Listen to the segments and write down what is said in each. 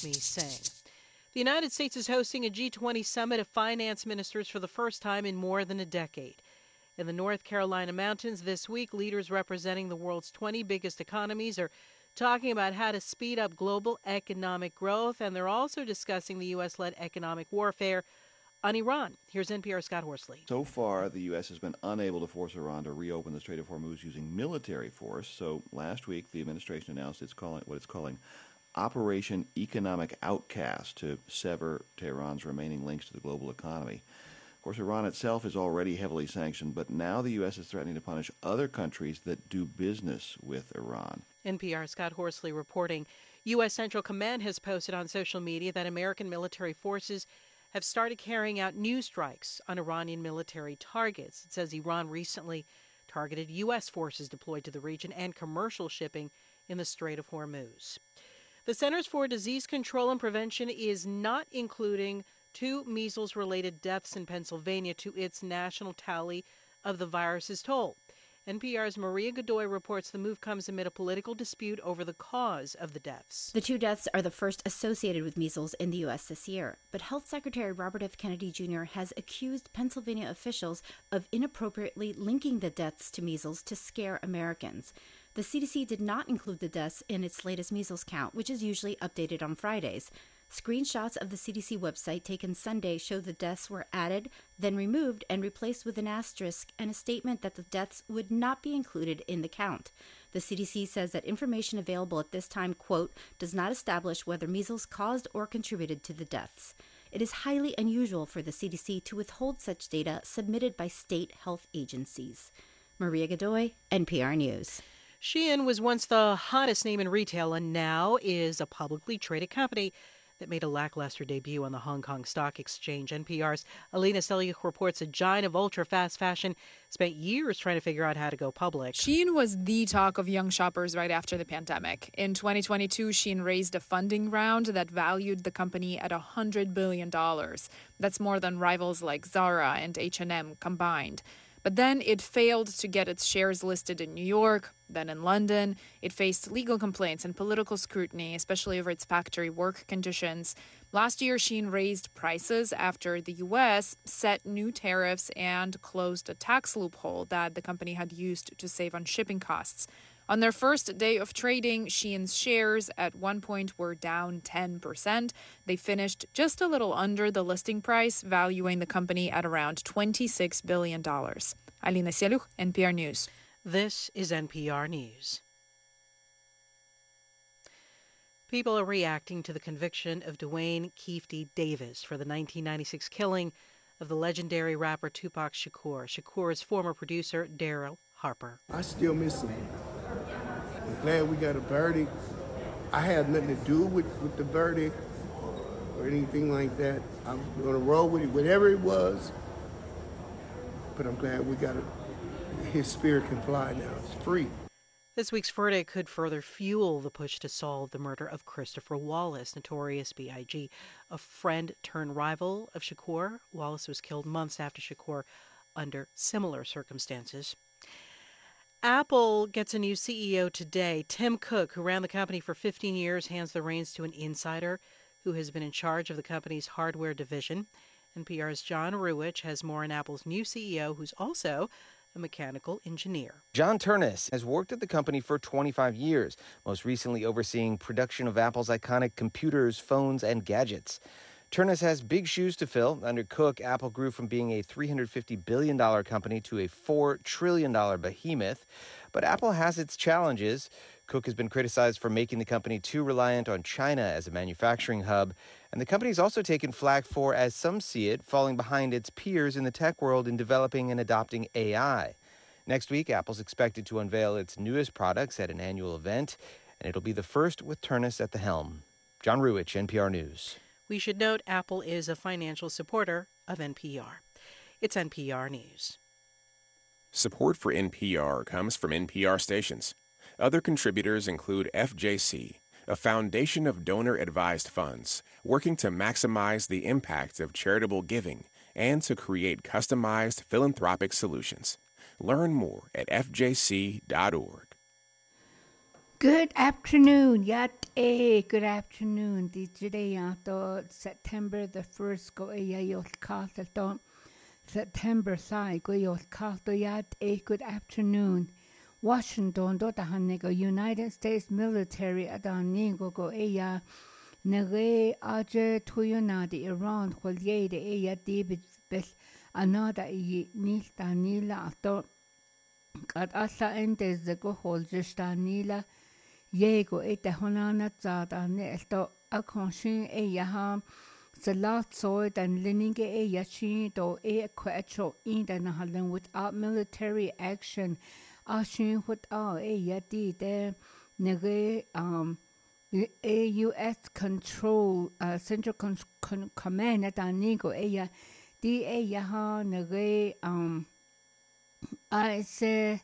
Lakshmi Singh. The United States is hosting a G20 summit of finance ministers for the first time in more than a decade. In the North Carolina mountains this week, leaders representing the world's 20 biggest economies are talking about how to speed up global economic growth, and they're also discussing the U.S.-led economic warfare on Iran. Here's NPR's Scott Horsley. So far, the U.S. has been unable to force Iran to reopen the Strait of Hormuz using military force. So last week, the administration announced what it's calling Operation Economic Outcast to sever Tehran's remaining links to the global economy. Of course, Iran itself is already heavily sanctioned, but now the U.S. is threatening to punish other countries that do business with Iran. NPR's Scott Horsley reporting. U.S. Central Command has posted on social media that American military forces have started carrying out new strikes on Iranian military targets. It says Iran recently targeted U.S. forces deployed to the region and commercial shipping in the Strait of Hormuz. The Centers for Disease Control and Prevention is not including 2 measles-related deaths in Pennsylvania to its national tally of the virus's toll. NPR's Maria Godoy reports the move comes amid a political dispute over the cause of the deaths. The 2 deaths are the first associated with measles in the U.S. this year, but Health Secretary Robert F. Kennedy Jr. has accused Pennsylvania officials of inappropriately linking the deaths to measles to scare Americans. The CDC did not include the deaths in its latest measles count, which is usually updated on Fridays. Screenshots of the CDC website taken Sunday show the deaths were added, then removed and replaced with an asterisk and a statement that the deaths would not be included in the count. The CDC says that information available at this time, quote, does not establish whether measles caused or contributed to the deaths. It is highly unusual for the CDC to withhold such data submitted by state health agencies. Maria Godoy, NPR News. Shein was once the hottest name in retail and now is a publicly traded company that made a lackluster debut on the Hong Kong Stock Exchange. NPR's Alina Selyukh reports a giant of ultra-fast fashion spent years trying to figure out how to go public. Shein was the talk of young shoppers right after the pandemic. In 2022, Shein raised a funding round that valued the company at $100 billion. That's more than rivals like Zara and H&M combined. But then it failed to get its shares listed in New York, then in London. It faced legal complaints and political scrutiny, especially over its factory work conditions. Last year, Shein raised prices after the U.S. set new tariffs and closed a tax loophole that the company had used to save on shipping costs. On their first day of trading, Shein's shares at one point were down 10%. They finished just a little under the listing price, valuing the company at around $26 billion. Alina Selyukh, NPR News. This is NPR News. People are reacting to the conviction of Duane Kefti Davis for the 1996 killing of the legendary rapper Tupac Shakur. Shakur's former producer, Daryl Harper. I still miss him. I'm glad we got a verdict. I had nothing to do with the verdict or anything like that. I'm going to roll with it, whatever it was. But I'm glad we got his spirit can fly now. It's free. This week's verdict could further fuel the push to solve the murder of Christopher Wallace, Notorious B.I.G., a friend turned rival of Shakur. Wallace was killed months after Shakur under similar circumstances. Apple gets a new CEO today. Tim Cook, who ran the company for 15 years, hands the reins to an insider who has been in charge of the company's hardware division. NPR's John Ruwitch has more on Apple's new CEO, who's also a mechanical engineer. John Ternus has worked at the company for 25 years, most recently overseeing production of Apple's iconic computers, phones, and gadgets. Ternus has big shoes to fill. Under Cook, Apple grew from being a $350 billion company to a $4 trillion behemoth. But Apple has its challenges. Cook has been criticized for making the company too reliant on China as a manufacturing hub. And the company's also taken flack for, as some see it, falling behind its peers in the tech world in developing and adopting AI. Next week, Apple's expected to unveil its newest products at an annual event, and it'll be the first with Ternus at the helm. John Ruwitch, NPR News. We should note Apple is a financial supporter of NPR. It's NPR News. Support for NPR comes from NPR stations. Other contributors include FJC, a foundation of donor-advised funds working to maximize the impact of charitable giving and to create customized philanthropic solutions. Learn more at fjc.org. Good afternoon. Yat Hey, good afternoon. Today, September the 1st, go yot Carlton. September side, go yot Carlton. Good afternoon. Washington, Dotahanego, United States military at Anigo go Aya. Nere Aja Tuyonadi, Iran, Holye, the Aya David Beth, another Nilta Nila, at Asa entes the go hold just Nila. Yego ete honana zada ne esto akonshin e yaha salat soy dan lininge e yachin do e quetro in dan halen without military action ashin without e yadi de nege a US control central command at anigo e ya di e yaha nege I say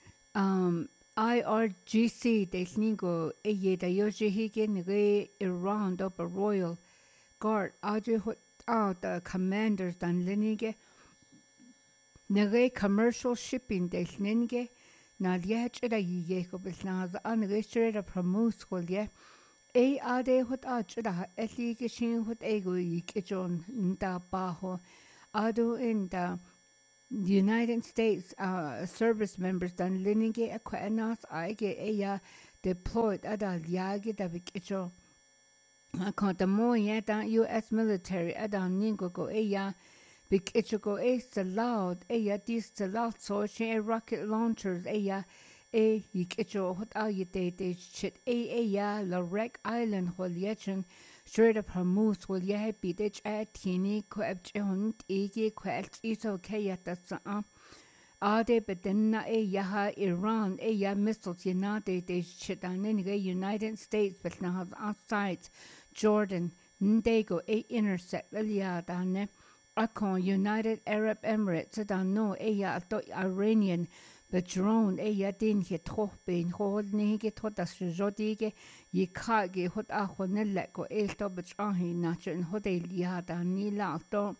IRGC desningo eye da yoji hige nge Iran do Royal Guard aje hot the commanders dan linige nge commercial shipping desninge na liach da ye ko bisnaz an registered promote ko ye e ade hot da elige shin hot ego ikijon nda baho ado in da United States service members dan linige aquanas aige eya deployed ada liage da bikicho akota mo ya da US military ada ningo go eya bikicho go allowed eya dis allowed so she rocket launchers eya e yikicho hot ayite de chit eya la wreck island holyechen straight up Hormuz will ye be ditch at tini quabt hunt ege quelt is okay at the sa ade bedena e yaha Iran e ya missiles United United States but now have outside Jordan ndego e intersect liya dane akon United Arab Emirates dan no e ya to Iranian but drone e ya din he toch ben hold ne ge to das jodige ye kage hot a honelle ko e to but ahi nachen hodel ya da ni la to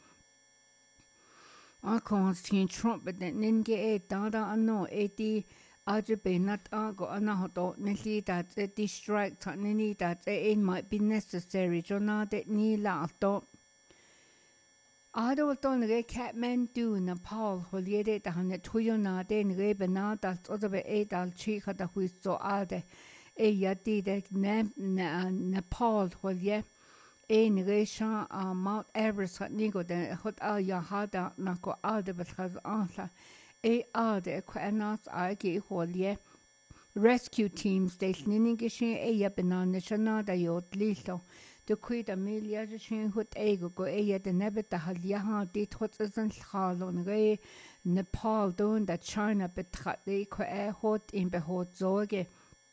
akon sin Trump but ninge e da no e di aje be not go ana hoto ne li that the strike ta ni that it might be necessary jona de ni la to Ado ton re Kathmandu Nepal holiede da han tuyona den re benada odobe e dal chika da huiso ade e yadi de Nepal holie e re sha Mount Everest hat nigo de hot al yahada nako ade bekhaz ansa e ade kwanas age holie rescue teams de niningishin e yabenana shana da yot lilo the quid Amelia Jachin hut ego go ea the nebet the halyaha dit hot isn't halon re Nepal don that China betrat de ko hot in behot zoge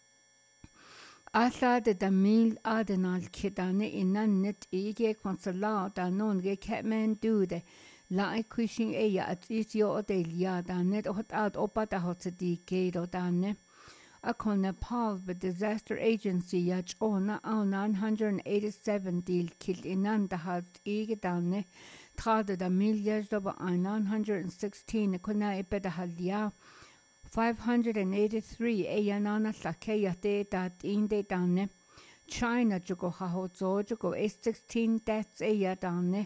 Asa de Damil Adenal Kidane inan net ege consular da non ge Kathmandu de la equishing ea at isio de lia da net hot out opa da hot di gate dane Akon Nepal, the disaster agency yach ona au 987 deal killed inan da hat igedane trade da milliards over 916 kona epeda halia 583 eyanana sakeya de dat inde dane China jugo hahozo jugo 16 deaths eyadane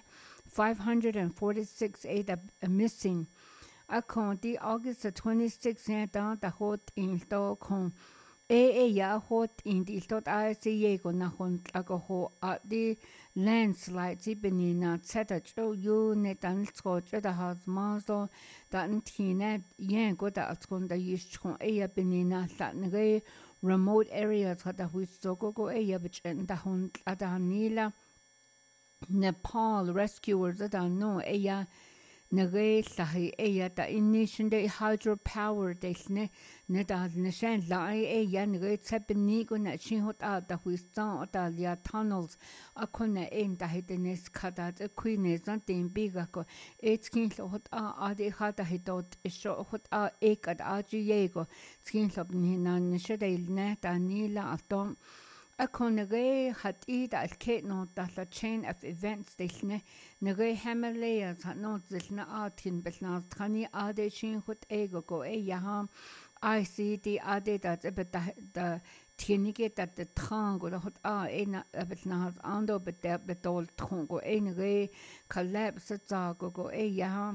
546 eda missing Akon di August the 26th da hot in to kon ya hot in di tot ICA go na hon ago ho di landslides benina seta cho you ne dan sko da has maso dan tina yen go da skon da yis kon ya benina sa ne remote areas da hu so go ya bchen da hon da nila Nepal rescuers da no ya Nage sahi eya da nation de hydropower desne ne da nation lai eya nage tsepni go na chin hot da huistan da lia tunnels akona en da hitenes kada de queen zan tin biga ko etskin hot ade hata hitot sho hot ek ad ajiego skin lob ni na nishadel ne da nila atom Akonage hat ida alket no da la chain of events desne nage Himalayas hat no zilna atin besna trani ade shin hut ego go e yaham ICD ade da da tienige dat de trango da hot ena abet na has ando betol trongo enige collapse go ya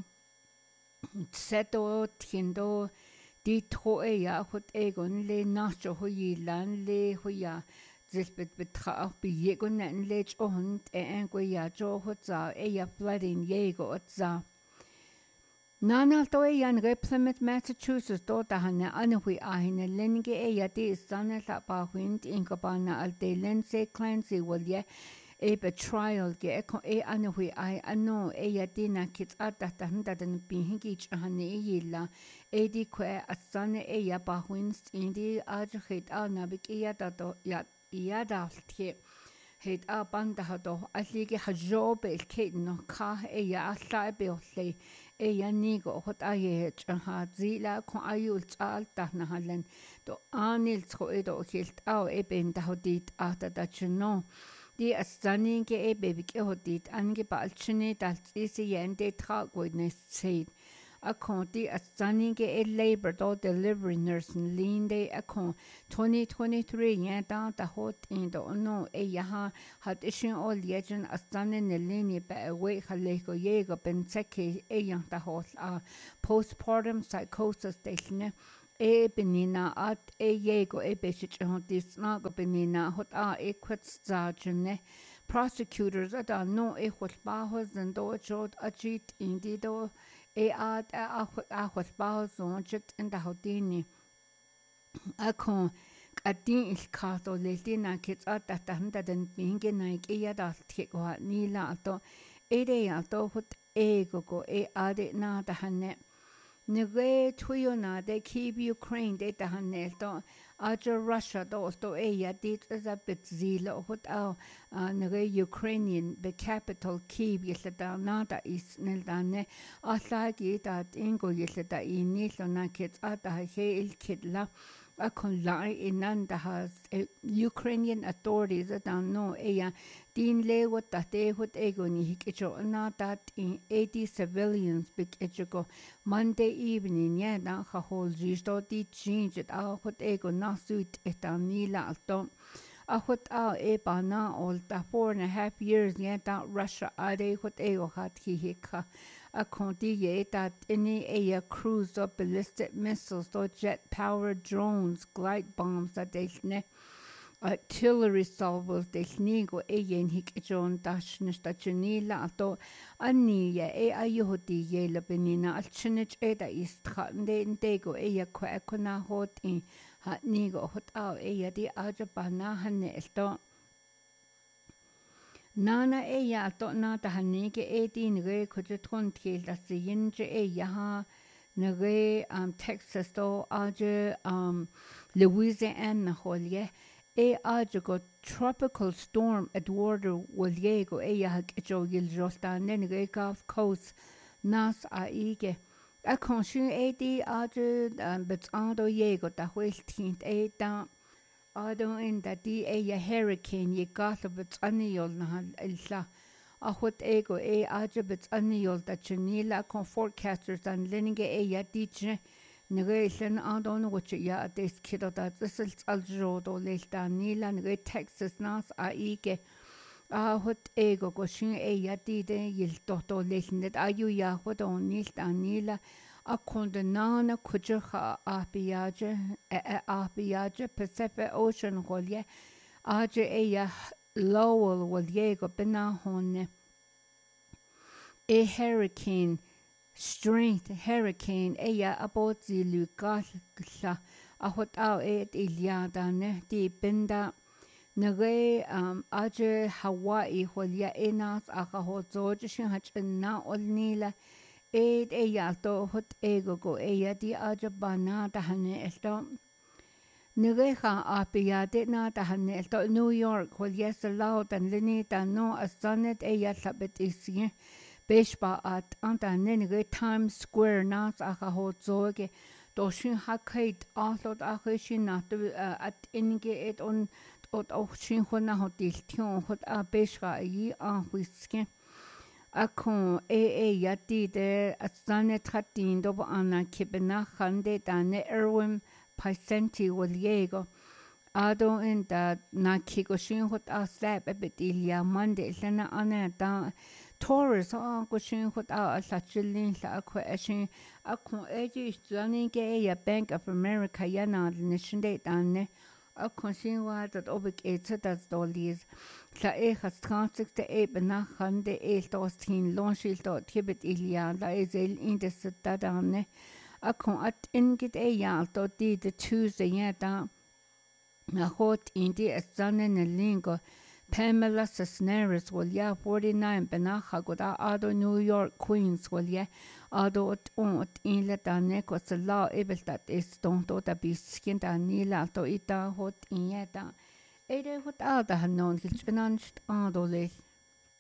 seto tiendo di tro ya hot egon le nacho ho yilan le ho ya zilbet betra bi yegon nen lech und go ya jo hot za ya flooding yego otza Nana to yan Plymouth, Massachusetts do da hanne anhui ahine lenige ya di sanne la ba wind in gabana al de lense clancy will ye betrayal ge anhui I ano ya di na kit ata ta handa den bihingi hanne yilla di kwe asane ya ba wind in di ajhit ana bik ya da do ya da tie het banda hado allige hajob el kid no ka ya alla beolle ya nigo hot aye ha zila ko ayul tal ta na halen to anil tro edo hilt au ben da hodit ata da chno di asani ge baby ke hodit ange balchne dal isi yende tra goodness said a conti asani ge labor do delivery nurse linde a con 2023 ya da hot in do no ya hat ishin all yejen asani ne lini ba we khale ko yego ben seke ya da hot postpartum psychosis station benina at yego beshich hot dis na go benina hot quits zajne prosecutors at no hot ba hos and do jot ajit indido was bauzonjet in the hodini. A con a din il cato letina kits at that under the being like da take what nila to alto hut ego ade na the hanne. Nige tuyona they keep Ukraine de the hanelto. Aja Russia do ya dit as a bit zilo hut nige Ukrainian the capital Kyiv yelda nada is nildane aslagi dat ingo yelda inilo na kits ata he il kidla a con lie in the has Ukrainian authorities that no din le what that they would ego ni hikicho na that in 80 civilians big echo Monday evening ya na ha hol jisto di change it out what ego na suit etanila alto a what bana all the 4.5 years ya that Russia ade what ego hat hika a conti ye that any cruise of ballistic missiles or jet powered drones glide bombs that they artillery salvos de snigo yen hik jon dashne stachnila to anni ya ayuhdi ye labenina alchnich da istkhande intego kwa kona hot in hat nigo hot di ajabana hanne to nana to na ta hanige din re khotron thil da sinje ha nage Texas to aje Louisiana holye ajago tropical storm Eduardo Woliego ejo Yiljosta Nenege Gulf Coast Nas Aige a consu di aja but ado yego da westint da ado in da di hurricane ye gata but aniol na illa a hot ego aja but aniol da chinila con forecasters and Lenige diche Negation adon which ya this kid that this is aljodo lesta nila nge Texas nas aige hot ego goshin ya dide yil toto lesnet ayu ya hot on nilta nila a kondenana kuja apiaje Pacific Ocean holye aje ya Lowell woliego bena honne hurricane strength hurricane about the Lucasla a hot iliada ne di benda nage aje Hawaii holya enas aka hot zojishin hach na olnila to hot ego go di aje bana da hane esto nage ha apiade na da hane esto New York holya loud and linita no asanet sabet isi Beshba at anta nenige Times Square nas aka hot zoge doshin hakait aslot akhishin na at inge et on ot ochin hona hotil tion hot a beshga yi an whiske akon yati de asane tratin do ana kibena khande dane Erwin Picenti Woliego Ado in da na kiko shin hot a slap a bit ilia Monday lana ana da Taurus go shin hot a la chillin la akwa ashin akon eji stunning ge ya Bank of America yana nation date anne akon shin wa dat obik etsa dat dolis la e has transik de e bena hande e dostin lonshil dot tibet ilia la ezel in de stat anne akon at ingit e ya to di de Tuesday ya da na hot in the Asana Lingo Pamela Cisneros will ya 49 benacha goda ado New York Queens will ya ado ot in la danek was the law able that is don't da biskin da nila to ita hot in ya da ede hot ada hanon gilsbenanst ado le